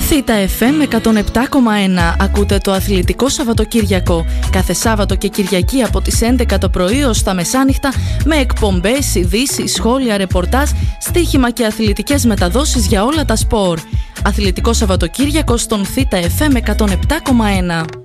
Θήτα FM 107,1. Ακούτε το Αθλητικό Σαββατοκύριακο. Κάθε Σάββατο και Κυριακή από τις 11 το πρωί ως τα μεσάνυχτα, με εκπομπές, ειδήσεις, σχόλια, ρεπορτάζ, στοίχημα και αθλητικές μεταδόσεις για όλα τα σπορ. Αθλητικό Σαββατοκύριακο στον Θήτα FM 107,1.